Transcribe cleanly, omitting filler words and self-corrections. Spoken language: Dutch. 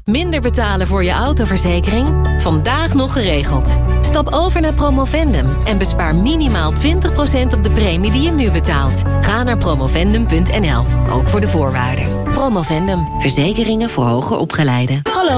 Minder betalen voor je autoverzekering? Vandaag nog geregeld. Stap over naar Promovendum en bespaar minimaal 20% op de premie die je nu betaalt. Ga naar promovendum.nl, ook voor de voorwaarden. Promovendum, verzekeringen voor hoger opgeleiden. Hallo,